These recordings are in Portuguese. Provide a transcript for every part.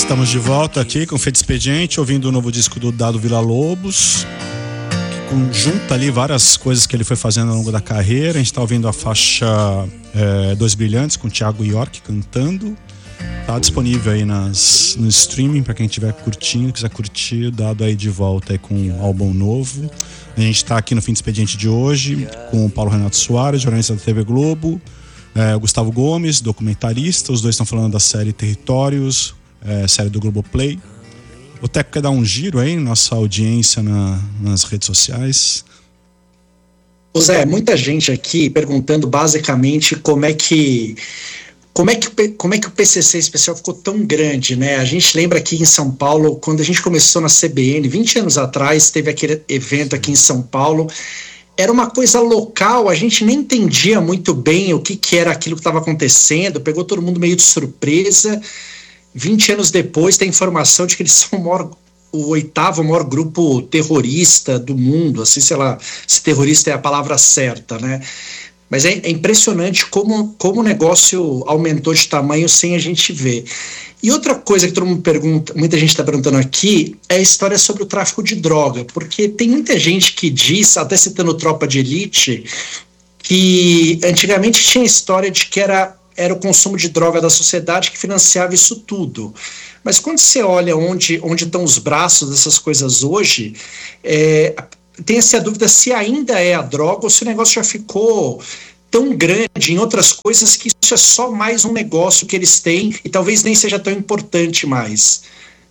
Estamos de volta aqui com o Feito Expediente, ouvindo o novo disco do Dado Villa-Lobos, que conjunta ali várias coisas que ele foi fazendo ao longo da carreira. A gente está ouvindo a faixa Dois Brilhantes, com o Thiago York cantando. Tá disponível aí no streaming para quem estiver curtindo, quiser curtir. Dado aí de volta aí com um álbum novo. A gente está aqui no Fim do Expediente de hoje com o Paulo Renato Soares, jornalista da TV Globo, o Gustavo Gomes, documentarista. Os dois estão falando da série Territórios, série do Globoplay. O Teco quer dar um giro aí, nossa audiência nas redes sociais. Ô Zé, muita gente aqui perguntando basicamente como é que o PCC especial ficou tão grande, né? A gente lembra aqui em São Paulo, quando a gente começou na CBN, 20 anos atrás, teve aquele evento aqui em São Paulo. Era uma coisa local, a gente nem entendia muito bem o que era aquilo que estava acontecendo, pegou todo mundo meio de surpresa. 20 anos depois tem informação de que eles são o oitavo maior grupo terrorista do mundo, assim, sei lá, se terrorista é a palavra certa, né? Mas é impressionante como o negócio aumentou de tamanho sem a gente ver. E outra coisa que todo mundo pergunta, muita gente está perguntando aqui, é a história sobre o tráfico de droga, porque tem muita gente que diz, até citando Tropa de Elite, que antigamente tinha a história de que era o consumo de droga da sociedade que financiava isso tudo. Mas quando você olha onde estão os braços dessas coisas hoje, tem-se a dúvida se ainda é a droga ou se o negócio já ficou tão grande em outras coisas que isso é só mais um negócio que eles têm e talvez nem seja tão importante mais.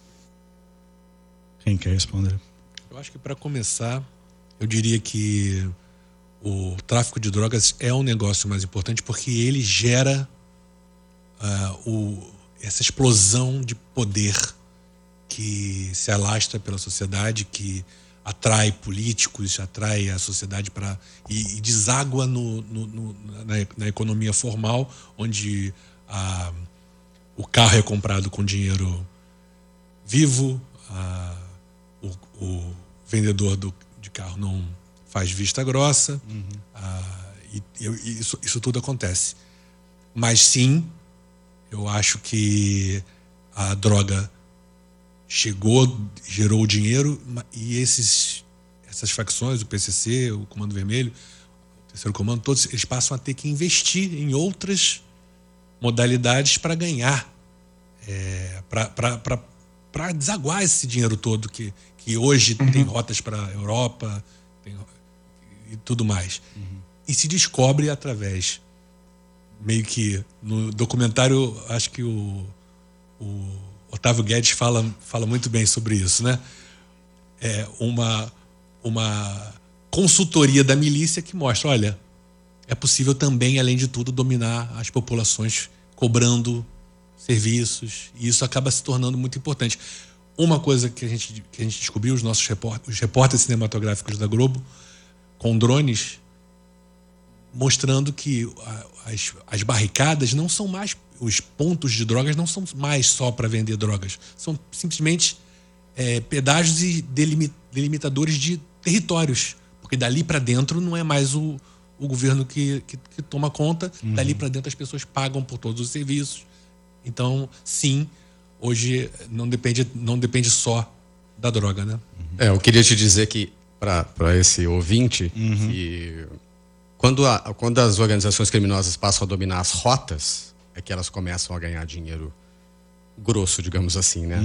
Quem quer responder? Eu acho que, para começar, eu diria que o tráfico de drogas é um negócio mais importante porque ele gera essa explosão de poder que se alastra pela sociedade, que atrai políticos, atrai a sociedade e deságua na economia formal, onde o carro é comprado com dinheiro vivo, o vendedor de carro não faz vista grossa, isso tudo acontece. Mas sim, eu acho que a droga chegou, gerou o dinheiro, e essas facções, o PCC, o Comando Vermelho, o Terceiro Comando, todos eles passam a ter que investir em outras modalidades para ganhar, para desaguar esse dinheiro todo que hoje tem rotas para a Europa e tudo mais. E se descobre através, meio que no documentário, acho que o Otávio Guedes fala muito bem sobre isso, né? Uma consultoria da milícia que mostra, olha, é possível também, além de tudo, dominar as populações cobrando serviços, e isso acaba se tornando muito importante. Uma coisa que a gente descobriu, os repórteres cinematográficos da Globo, com drones, mostrando que as barricadas não são mais, os pontos de drogas não são mais só para vender drogas, são simplesmente pedágios e delimitadores de territórios, porque dali para dentro não é mais o governo que toma conta, dali para dentro as pessoas pagam por todos os serviços. Então, sim, hoje não depende só da droga, né? Eu queria te dizer que, para esse ouvinte, que quando as organizações criminosas passam a dominar as rotas, é que elas começam a ganhar dinheiro grosso, digamos assim, né?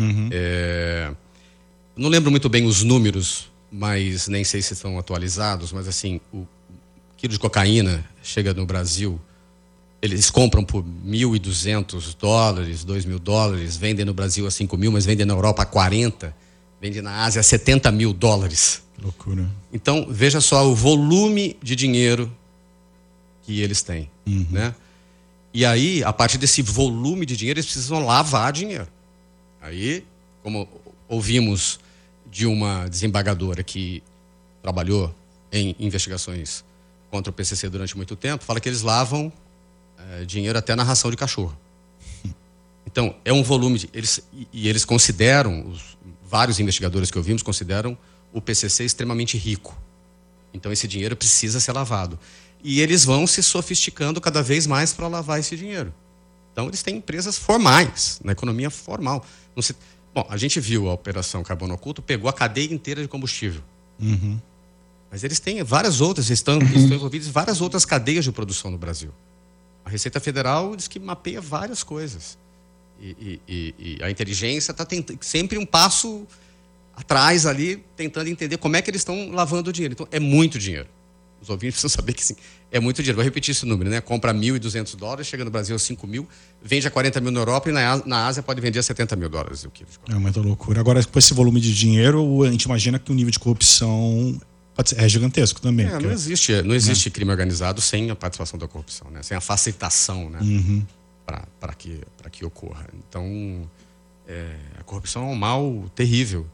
Não lembro muito bem os números, mas nem sei se estão atualizados, mas assim, o quilo de cocaína chega no Brasil, eles compram por $1.200, $2.000, vendem no Brasil a 5.000, mas vendem na Europa a 40, vendem na Ásia a $70.000. Loucura. Então, veja só o volume de dinheiro que eles têm, né? E aí, a partir desse volume de dinheiro, eles precisam lavar dinheiro. Aí, como ouvimos de uma desembargadora que trabalhou em investigações contra o PCC durante muito tempo, fala que eles lavam dinheiro até na ração de cachorro. Então, é um volume eles consideram, vários investigadores que ouvimos consideram o PCC extremamente rico. Então, esse dinheiro precisa ser lavado. E eles vão se sofisticando cada vez mais para lavar esse dinheiro. Então, eles têm empresas formais, na economia formal. Bom, a gente viu a Operação Carbono Oculto, pegou a cadeia inteira de combustível. Uhum. Mas eles têm várias outras, estão envolvidos em várias outras cadeias de produção no Brasil. A Receita Federal diz que mapeia várias coisas. E a inteligência está sempre um passo atrás ali, tentando entender como é que eles estão lavando o dinheiro. Então, é muito dinheiro. Os ouvintes precisam saber que sim, é muito dinheiro. Vou repetir esse número, né? Compra $1.200, chega no Brasil a 5 mil, vende a 40 mil na Europa e na Ásia pode vender a 70 mil dólares o quilo. É muita loucura. Agora, com esse volume de dinheiro, a gente imagina que o nível de corrupção é gigantesco também. Não existe crime organizado sem a participação da corrupção, né? Sem a facilitação, né? Uhum. Para que ocorra. Então, a corrupção é um mal terrível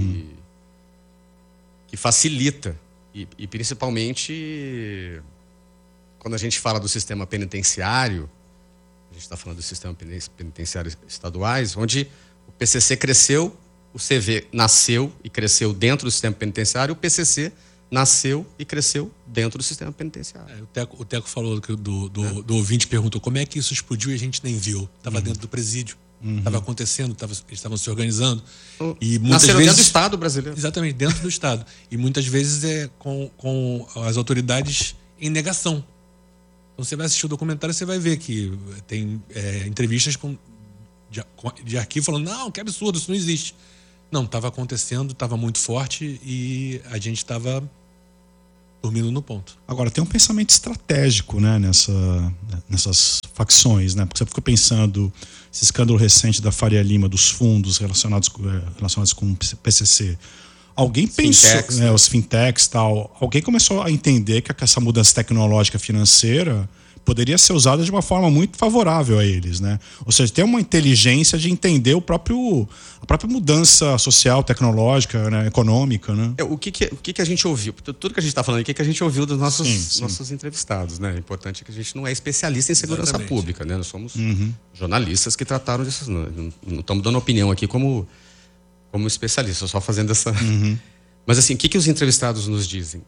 que facilita. E principalmente quando a gente fala do sistema penitenciário, a gente está falando do sistema penitenciário estaduais, onde o PCC cresceu, o CV nasceu e cresceu dentro do sistema penitenciário, o PCC nasceu e cresceu dentro do sistema penitenciário. O Teco falou do ouvinte, perguntou como é que isso explodiu e a gente nem viu. Estava dentro do presídio. Estava acontecendo, eles estavam se organizando. E muitas nasceram vezes, dentro do Estado brasileiro. Exatamente, dentro do Estado. E muitas vezes com as autoridades em negação. Então você vai assistir o documentário e você vai ver que tem entrevistas de arquivo falando, não, que absurdo, isso não existe. Não, estava acontecendo, estava muito forte e a gente estava dormindo no ponto. Agora, tem um pensamento estratégico, né, nessas facções, né? Porque você fica pensando esse escândalo recente da Faria Lima, dos fundos relacionados com o PCC. Alguém pensou, fintechs, né, os fintechs e tal, alguém começou a entender que essa mudança tecnológica financeira poderia ser usada de uma forma muito favorável a eles, né? Ou seja, tem uma inteligência de entender a própria mudança social, tecnológica, né, econômica, né? O que a gente ouviu? Tudo que a gente está falando aqui, que a gente ouviu dos nossos entrevistados, né? O importante é que a gente não é especialista em segurança pública, né? Nós somos jornalistas que trataram disso. Não estamos dando opinião aqui como especialistas, só fazendo essa... Mas assim, o que os entrevistados nos dizem?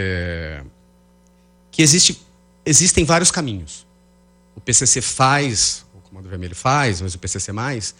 Que existem vários caminhos. O PCC faz, o Comando Vermelho faz, mas o PCC mais,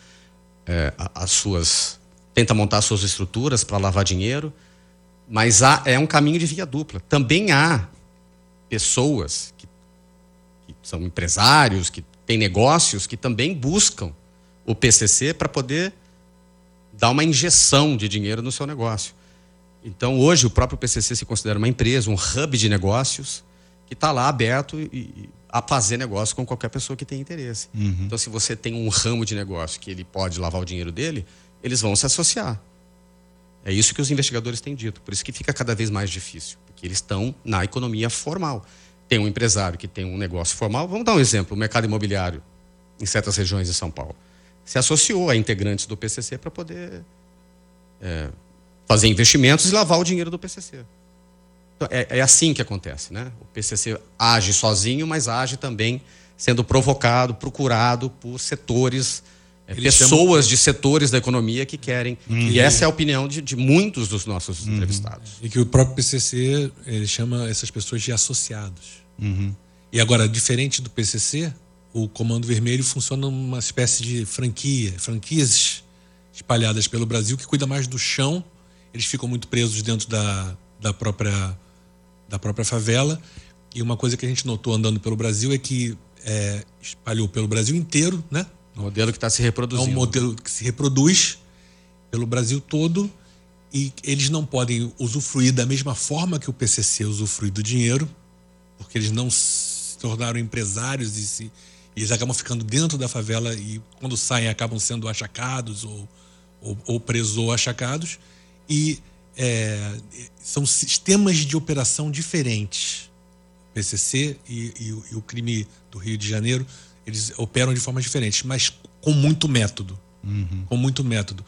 tenta montar suas estruturas para lavar dinheiro, mas é um caminho de via dupla. Também há pessoas que são empresários, que têm negócios, que também buscam o PCC para poder dar uma injeção de dinheiro no seu negócio. Então, hoje, o próprio PCC se considera uma empresa, um hub de negócios, que está lá aberto a fazer negócio com qualquer pessoa que tenha interesse. Então, se você tem um ramo de negócio que ele pode lavar o dinheiro dele, eles vão se associar. É isso que os investigadores têm dito. Por isso que fica cada vez mais difícil, porque eles estão na economia formal. Tem um empresário que tem um negócio formal. Vamos dar um exemplo. O mercado imobiliário, em certas regiões de São Paulo, se associou a integrantes do PCC para poder fazer investimentos e lavar o dinheiro do PCC. Então, é assim que acontece, né? O PCC age sozinho, mas age também sendo provocado, procurado por setores, pessoas de setores da economia que querem. E essa é a opinião de muitos dos nossos entrevistados. E que o próprio PCC ele chama essas pessoas de associados. E agora, diferente do PCC, o Comando Vermelho funciona numa espécie de franquias espalhadas pelo Brasil, que cuida mais do chão. Eles ficam muito presos dentro da própria favela. E uma coisa que a gente notou andando pelo Brasil é que espalhou pelo Brasil inteiro, né? Um modelo que está se reproduzindo. É um modelo que se reproduz pelo Brasil todo e eles não podem usufruir da mesma forma que o PCC usufrui do dinheiro, porque eles não se tornaram empresários e eles acabam ficando dentro da favela e quando saem acabam sendo achacados ou presos ou achacados. E são sistemas de operação diferentes. O PCC e o crime do Rio de Janeiro, eles operam de formas diferentes, mas com muito método. Com muito método.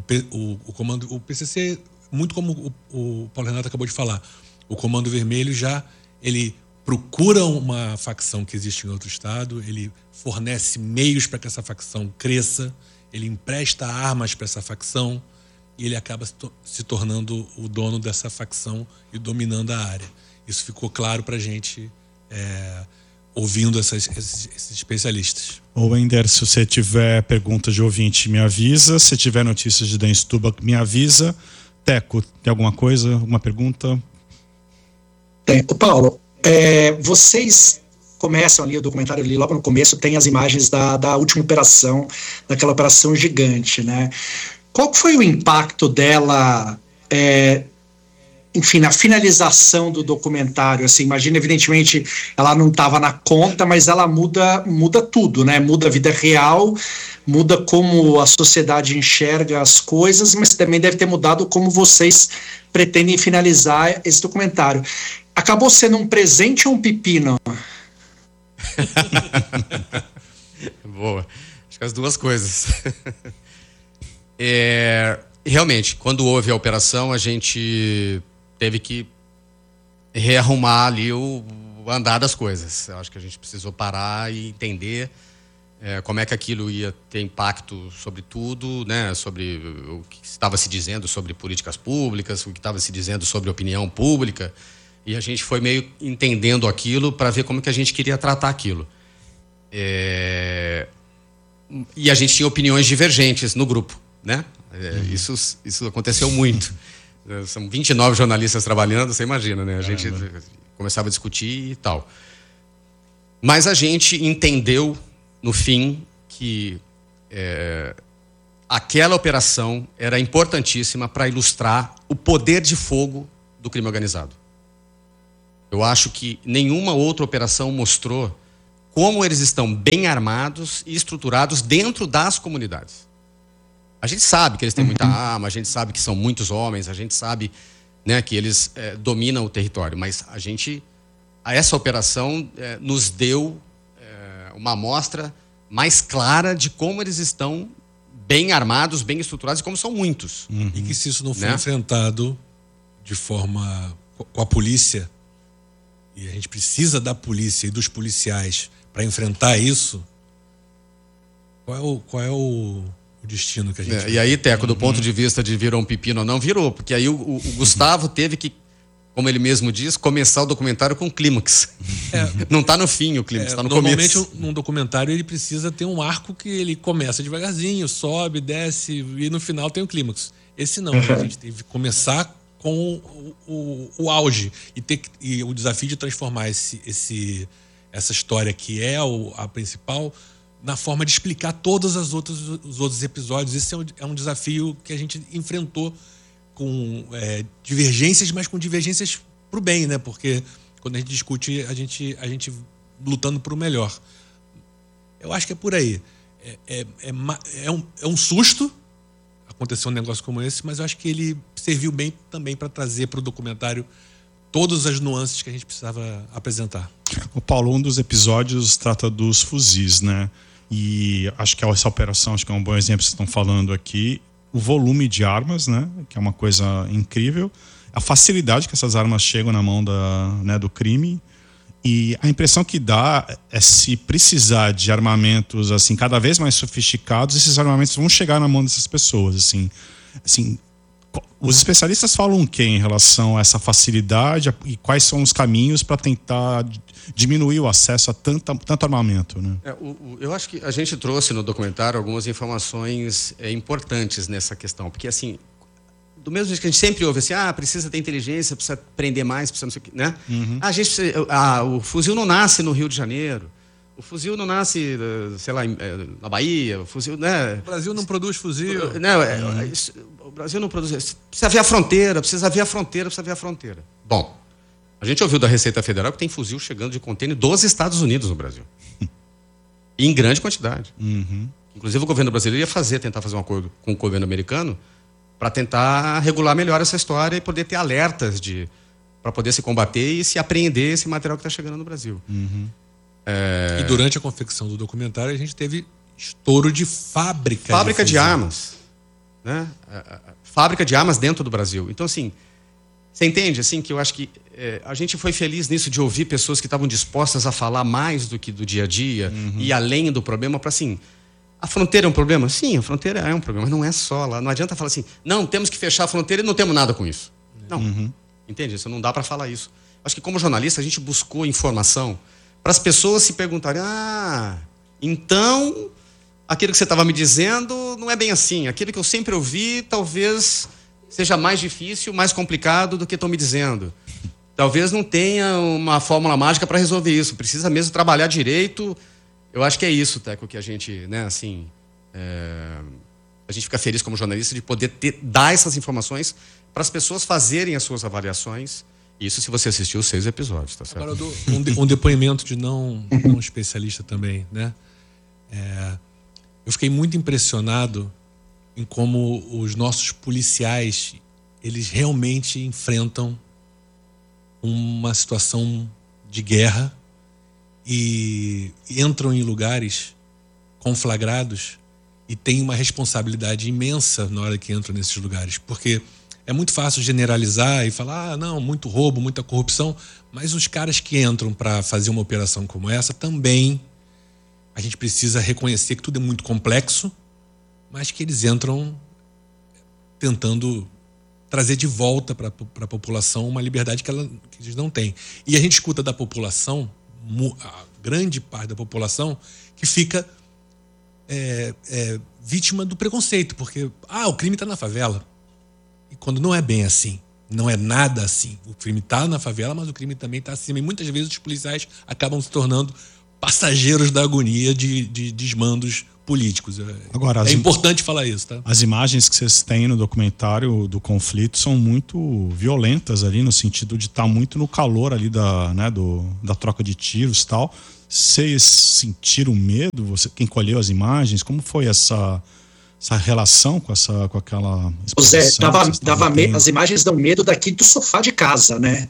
O PCC, muito como o Paulo Renato acabou de falar, o Comando Vermelho ele procura uma facção que existe em outro estado, ele fornece meios para que essa facção cresça, ele empresta armas para essa facção, e ele acaba se tornando o dono dessa facção e dominando a área. Isso ficou claro para a gente. ouvindo esses especialistas. Ô Wender, se você tiver perguntas de ouvinte, me avisa. Se tiver notícias de Dan Stubach, me avisa. Teco, tem alguma coisa, alguma pergunta? Tem. Ô Paulo, vocês começam ali, o documentário ali, logo no começo tem as imagens da última operação, daquela operação gigante, né? Qual foi o impacto dela, enfim, na finalização do documentário? Assim, imagina, evidentemente, ela não estava na conta, mas ela muda tudo, né? Muda a vida real, muda como a sociedade enxerga as coisas, mas também deve ter mudado como vocês pretendem finalizar esse documentário. Acabou sendo um presente ou um pepino? Boa. Acho que as duas coisas. Realmente, quando houve a operação, a gente teve que rearrumar ali o andar das coisas. Eu acho que a gente precisou parar e entender como é que aquilo ia ter impacto sobre tudo, né? Sobre o que estava se dizendo sobre políticas públicas, o que estava se dizendo sobre opinião pública. E a gente foi meio entendendo aquilo para ver como que a gente queria tratar aquilo. E a gente tinha opiniões divergentes no grupo, né? Isso aconteceu muito. São 29 jornalistas trabalhando, você imagina, né? A gente começava a discutir e tal. Mas a gente entendeu, no fim, que aquela operação era importantíssima para ilustrar o poder de fogo do crime organizado. Eu acho que nenhuma outra operação mostrou como eles estão bem armados e estruturados dentro das comunidades. A gente sabe que eles têm muita arma, a gente sabe que são muitos homens, a gente sabe, né, que eles dominam o território, mas essa operação nos deu uma amostra mais clara de como eles estão bem armados, bem estruturados e como são muitos. E que se isso não for enfrentado de forma com a polícia, e a gente precisa da polícia e dos policiais para enfrentar isso, qual é o destino que a gente... E aí, Teco, do ponto de vista de virou um pepino ou não, virou, porque aí o Gustavo teve que, como ele mesmo diz, começar o documentário com clímax. Não está no fim o clímax, está no começo. Normalmente, num documentário, ele precisa ter um arco que ele começa devagarzinho, sobe, desce, e no final tem o clímax. Esse não, a gente teve que começar com o auge e o desafio de transformar essa história que é a principal na forma de explicar todos os outros episódios. Esse é um desafio que a gente enfrentou com divergências, mas com divergências pro bem, né? Porque quando a gente discute, a gente lutando pro melhor. Eu acho que é por aí. É um susto acontecer um negócio como esse, mas eu acho que ele serviu bem também para trazer para o documentário todas as nuances que a gente precisava apresentar. O Paulo, um dos episódios trata dos fuzis, né? E acho que essa operação, acho que é um bom exemplo que vocês estão falando aqui. O volume de armas, né? Que é uma coisa incrível. A facilidade que essas armas chegam na mão do crime. E a impressão que dá é, se precisar de armamentos assim cada vez mais sofisticados, esses armamentos vão chegar na mão dessas pessoas. Assim, os especialistas falam o quê em relação a essa facilidade e quais são os caminhos para tentar diminuir o acesso a tanto armamento, né? Eu acho que a gente trouxe no documentário algumas informações importantes nessa questão, porque assim, do mesmo jeito que a gente sempre ouve assim, precisa ter inteligência, precisa prender mais, precisa não sei o quê, né? O fuzil não nasce no Rio de Janeiro, o fuzil não nasce, sei lá, na Bahia, o fuzil, né? O Brasil não produz fuzil. O Brasil não produz. Precisa ver a fronteira, precisa ver a fronteira. Bom, a gente ouviu da Receita Federal que tem fuzil chegando de contêiner dos Estados Unidos no Brasil. E em grande quantidade. Inclusive o governo brasileiro ia tentar fazer um acordo com o governo americano para tentar regular melhor essa história e poder ter alertas para poder se combater e se apreender esse material que está chegando no Brasil. E durante a confecção do documentário a gente teve estouro de fábrica de armas, né? Fábrica de armas dentro do Brasil. Então assim, você entende assim que eu acho que a gente foi feliz nisso de ouvir pessoas que estavam dispostas a falar mais do que do dia a dia e além do problema para assim. A fronteira é um problema? Sim, a fronteira é um problema, mas não é só lá. Não adianta falar assim, não, temos que fechar a fronteira e não temos nada com isso. Não, entende? Isso não dá para falar isso. Acho que como jornalista a gente buscou informação para as pessoas se perguntarem, então aquilo que você estava me dizendo não é bem assim. Aquilo que eu sempre ouvi talvez seja mais difícil, mais complicado do que estão me dizendo. Talvez não tenha uma fórmula mágica para resolver isso. Precisa mesmo trabalhar direito. Eu acho que é isso, Teco, que a gente, né, assim, a gente fica feliz como jornalista de poder dar essas informações para as pessoas fazerem as suas avaliações. Isso se você assistiu os 6 episódios, tá certo? Agora eu dou um depoimento de não especialista também, né? Eu fiquei muito impressionado em como os nossos policiais, eles realmente enfrentam uma situação de guerra e entram em lugares conflagrados e têm uma responsabilidade imensa na hora que entram nesses lugares, porque é muito fácil generalizar e falar, não, muito roubo, muita corrupção, mas os caras que entram para fazer uma operação como essa também, a gente precisa reconhecer que tudo é muito complexo, mas que eles entram tentando trazer de volta para a população uma liberdade que eles não têm. E a gente escuta da população, a grande parte da população, que fica vítima do preconceito, porque o crime está na favela. E quando não é bem assim, não é nada assim. O crime está na favela, mas o crime também está acima. E muitas vezes os policiais acabam se tornando passageiros da agonia de desmandos políticos. Agora, importante falar isso, tá? As imagens que vocês têm no documentário do conflito são muito violentas ali, no sentido de estar muito no calor ali da troca de tiros e tal. Vocês sentiram medo? Quem colheu as imagens? Como foi essa relação com aquela exposição? As imagens dão medo daqui do sofá de casa, né?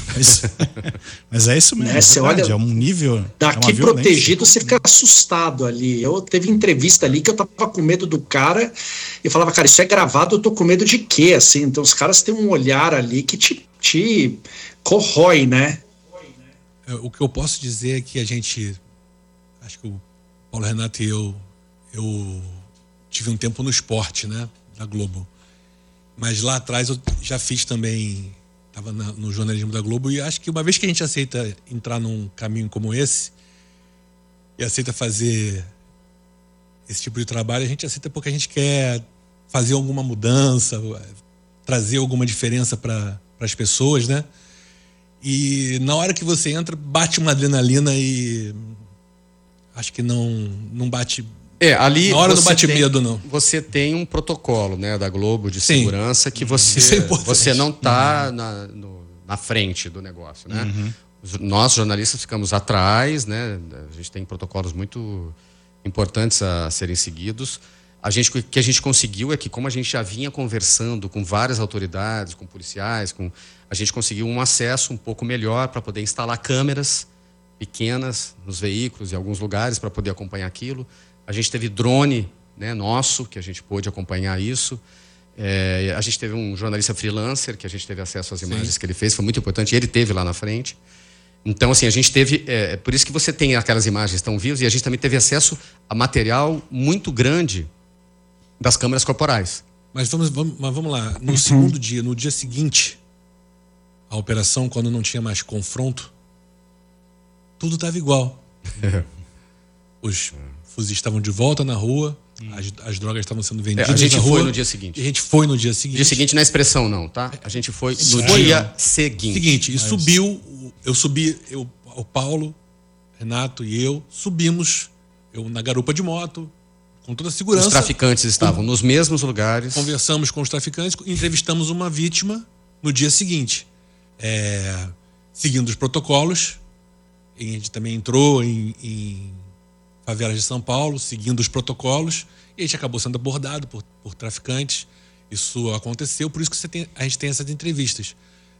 Mas é isso mesmo, você olha, é um nível daqui protegido, você fica assustado ali. Teve entrevista ali que eu tava com medo do cara e falava, cara, isso é gravado, eu tô com medo de quê? Assim, então os caras têm um olhar ali que te corrói, né? O que eu posso dizer é que acho que o Paulo Renato e eu tive um tempo no esporte, né, da Globo. Mas lá atrás eu já fiz também, estava no jornalismo da Globo, e acho que uma vez que a gente aceita entrar num caminho como esse, e aceita fazer esse tipo de trabalho, a gente aceita porque a gente quer fazer alguma mudança, trazer alguma diferença para as pessoas, né? E na hora que você entra, bate uma adrenalina e acho que não bate... ali na hora não bate medo, não. Você tem um protocolo, né, da Globo de segurança que você não está na frente do negócio, né? Uhum. Nós, jornalistas, ficamos atrás, né? A gente tem protocolos muito importantes a serem seguidos. O que a gente conseguiu é que, como a gente já vinha conversando com várias autoridades, com policiais, a gente conseguiu um acesso um pouco melhor para poder instalar câmeras pequenas nos veículos, em alguns lugares, para poder acompanhar aquilo. A gente teve drone, né, nosso, que a gente pôde acompanhar isso. A gente teve um jornalista freelancer, que a gente teve acesso às imagens que ele fez, foi muito importante, ele teve lá na frente. Então, assim, a gente teve... por isso que você tem aquelas imagens tão vivas, e a gente também teve acesso a material muito grande das câmeras corporais. Mas vamos lá, no segundo dia, no dia seguinte, a operação, quando não tinha mais confronto, tudo estava igual. Os fuzis estavam de volta na rua, as drogas estavam sendo vendidas a gente na foi rua. No dia seguinte. A gente foi no dia seguinte. Dia seguinte na expressão não, tá? A gente foi no dia seguinte. E subiu, o Paulo, Renato e eu subimos, na garupa de moto, com toda a segurança. Os traficantes estavam nos mesmos lugares. Conversamos com os traficantes, entrevistamos uma vítima no dia seguinte. Seguindo os protocolos, a gente também entrou em favelas de São Paulo, seguindo os protocolos, e a gente acabou sendo abordado por traficantes. Isso aconteceu, por isso que a gente tem essas entrevistas.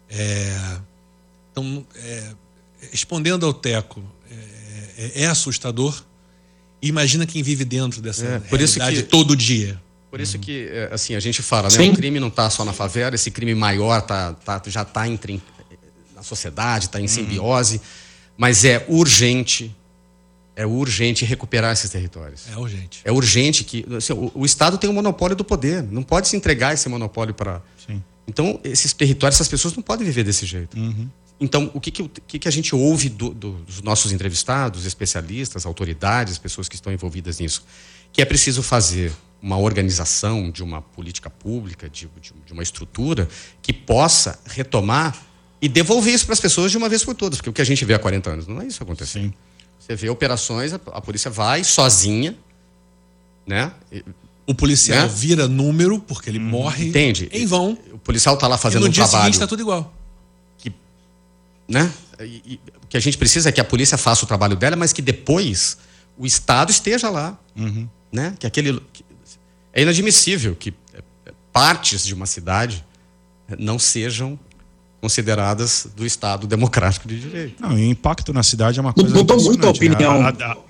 Então, respondendo ao Teco, é assustador. E imagina quem vive dentro dessa realidade todo dia. Por isso que, assim, a gente fala, né? O crime não está só na favela, esse crime maior já está na sociedade, está em simbiose, mas é urgente recuperar esses territórios. É urgente. É urgente que... Assim, o Estado tem um monopólio do poder, não pode se entregar esse monopólio para... Então, esses territórios, essas pessoas não podem viver desse jeito. Então, o que a gente ouve dos nossos entrevistados, especialistas, autoridades, pessoas que estão envolvidas nisso? Que é preciso fazer uma organização de uma política pública, de uma estrutura que possa retomar e devolver isso para as pessoas de uma vez por todas. Porque o que a gente vê há 40 anos, não é isso acontecendo. Sim. Você vê operações, a polícia vai sozinha, né? O policial vira número, porque ele morre. Entende? Em vão. O policial está lá fazendo um trabalho. E no dia seguinte está tudo igual. Né? O que a gente precisa é que a polícia faça o trabalho dela, mas que depois o Estado esteja lá. Né? É inadmissível que partes de uma cidade não sejam consideradas do Estado democrático de direito. Não, e o impacto na cidade é uma coisa... Mudou muito a opinião.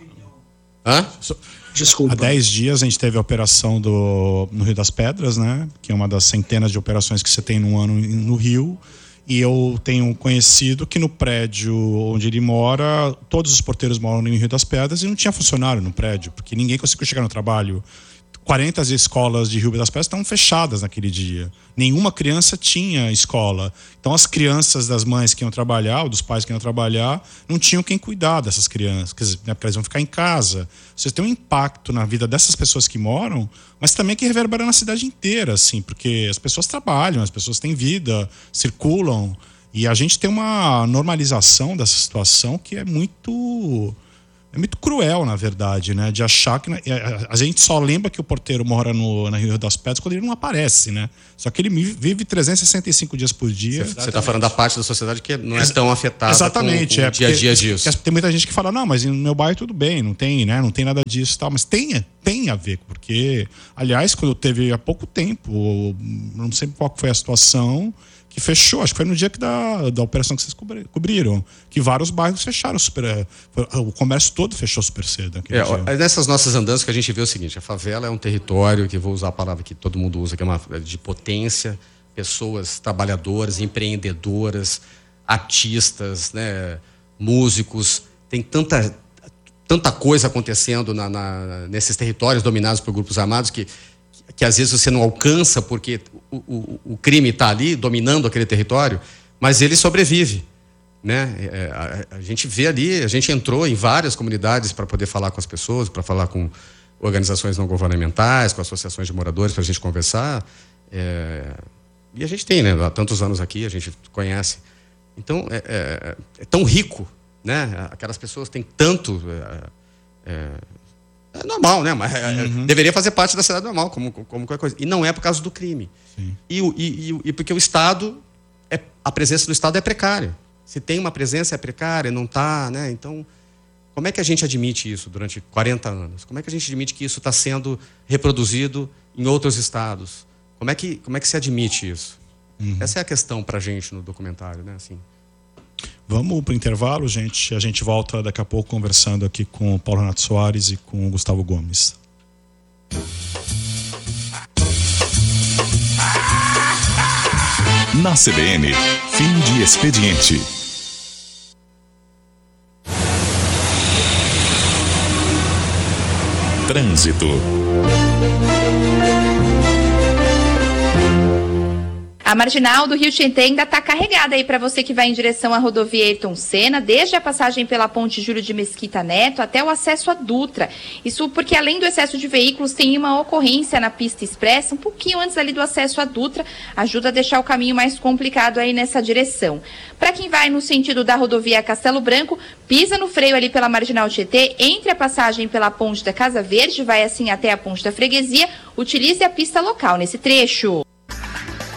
Desculpa. Há 10 dias a gente teve a operação no Rio das Pedras, né? Que é uma das centenas de operações que você tem num ano no Rio. E eu tenho um conhecido que no prédio onde ele mora, todos os porteiros moram no Rio das Pedras e não tinha funcionário no prédio, porque ninguém conseguiu chegar no trabalho. 40 escolas de Rio das Pedras estavam fechadas naquele dia. Nenhuma criança tinha escola. Então as crianças das mães que iam trabalhar, ou dos pais que iam trabalhar, não tinham quem cuidar dessas crianças, quer dizer, né, porque elas vão ficar em casa. Você tem um impacto na vida dessas pessoas que moram, mas também que reverbera na cidade inteira, assim, porque as pessoas trabalham, as pessoas têm vida, circulam, e a gente tem uma normalização dessa situação que é muito cruel, na verdade, né? De achar que... A gente só lembra que o porteiro mora na Rio das Pedras quando ele não aparece, né? Só que ele vive 365 dias por dia. Você está falando da parte da sociedade que não é tão afetada com o dia a dia disso. Tem muita gente que fala, não, mas no meu bairro tudo bem, não tem, né? Não tem nada disso e tal. Mas tem a ver, porque, aliás, quando teve há pouco tempo, não sei qual foi a situação... que fechou, acho que foi no dia da operação que vocês cobriram, que vários bairros fecharam o comércio todo fechou super cedo. Nessas nossas andanças que a gente vê o seguinte, a favela é um território, que vou usar a palavra que todo mundo usa, que é uma de potência, pessoas trabalhadoras, empreendedoras, artistas, né, músicos, tem tanta coisa acontecendo nesses territórios dominados por grupos armados que às vezes você não alcança porque o crime está ali dominando aquele território, mas ele sobrevive, né? A gente vê ali, a gente entrou em várias comunidades para poder falar com as pessoas, para falar com organizações não governamentais, com associações de moradores, para a gente conversar. E a gente tem, né? Há tantos anos aqui, a gente conhece. Então, é tão rico, né? Aquelas pessoas têm tanto... É normal, né? Mas deveria fazer parte da cidade normal, como qualquer coisa. E não é por causa do crime. Sim. E porque o Estado, a presença do Estado é precária. Se tem uma presença, é precária, não está, né? Então, como é que a gente admite isso durante 40 anos? Como é que a gente admite que isso está sendo reproduzido em outros estados? Como é que se admite isso? Essa é a questão para a gente no documentário, né? Assim. Vamos para o intervalo, gente. A gente volta daqui a pouco conversando aqui com o Paulo Renato Soares e com o Gustavo Gomes. Na CBN, fim de expediente. Trânsito. A marginal do Rio Tietê ainda está carregada aí para você que vai em direção à rodovia Ayrton Senna, desde a passagem pela ponte Júlio de Mesquita Neto até o acesso à Dutra. Isso porque além do excesso de veículos tem uma ocorrência na pista expressa, um pouquinho antes ali do acesso à Dutra, ajuda a deixar o caminho mais complicado aí nessa direção. Para quem vai no sentido da rodovia Castelo Branco, pisa no freio ali pela marginal Tietê, entre a passagem pela ponte da Casa Verde, vai assim até a ponte da Freguesia, utilize a pista local nesse trecho.